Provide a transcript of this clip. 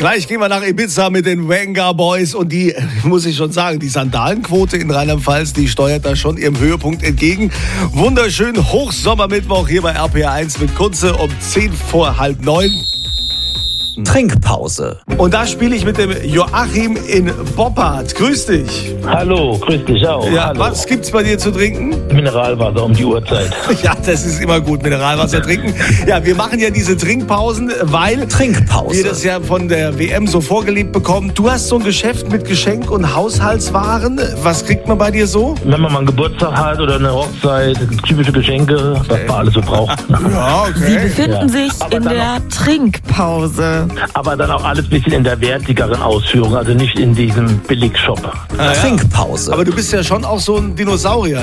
Gleich gehen wir nach Ibiza mit den Venga Boys und die, muss ich schon sagen, die Sandalenquote in Rheinland-Pfalz, die steuert da schon ihrem Höhepunkt entgegen. Wunderschön Hochsommermittwoch hier bei RPR1 mit Kunze um 8:10. Trinkpause. Und da spiele ich mit dem Joachim in Boppard. Grüß dich. Hallo, grüß dich auch. Ja, Hallo. was gibt's bei dir zu trinken? Mineralwasser um die Uhrzeit. Ja, das ist immer gut, Mineralwasser trinken. Ja, wir machen ja diese Trinkpausen, weil Trinkpause. wir das ja von der WM so vorgelebt bekommen. Du hast so ein Geschäft mit Geschenk- und Haushaltswaren. Was kriegt man bei dir so? Wenn man mal einen Geburtstag hat oder eine Hochzeit, typische Geschenke, was man alles so braucht. Ja, Sie befinden sich Aber in dann der Trinkpause. Aber dann auch alles ein bisschen in der wertigeren Ausführung, also nicht in diesem Billigshop. Trinkpause. Aber du bist ja schon auch so ein Dinosaurier.